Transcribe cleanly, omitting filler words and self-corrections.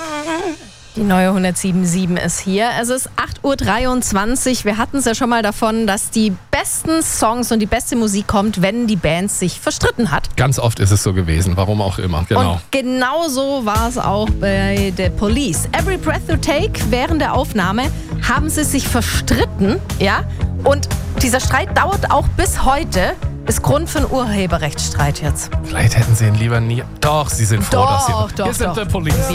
Die neue 107.7 ist hier. Es ist 8.23 Uhr. Wir hatten es ja schon mal davon, dass die besten Songs und die beste Musik kommt, wenn die Band sich verstritten hat. Ganz oft ist es so gewesen, warum auch immer. Genau. Und genauso war es auch bei The Police. Every Breath You Take, während der Aufnahme haben sie sich verstritten, ja? Und dieser Streit dauert auch bis heute. Ist Grund für einen Urheberrechtsstreit jetzt. Vielleicht hätten sie ihn lieber nie... Doch, sie sind froh, dass sie... Doch. Wir sind The Police.